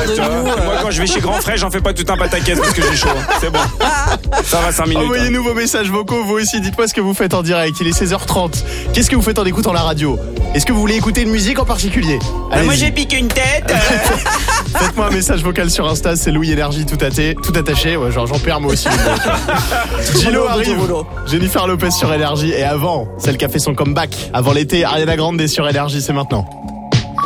Moi, quand je vais chez Grand Frais, j'en fais pas tout un pataquès parce que j'ai chaud. C'est bon. Ça va 5 minutes. Envoyez-nous vos messages vocaux, vous aussi. Dites-moi ce que vous faites en direct. Il est 16h30. Qu'est-ce que vous faites en écoutant la radio? Est-ce que vous voulez écouter une musique en particulier? Moi, j'ai piqué une tête. Faites-moi un message vocal sur Insta, c'est Louis Énergie tout attaché. Ouais, genre j'en perds moi aussi. Gilo arrive. Jennifer Lopez sur Énergie. Et avant, celle qui a fait son comeback avant l'été, Ariana Grande sur Énergie, c'est maintenant.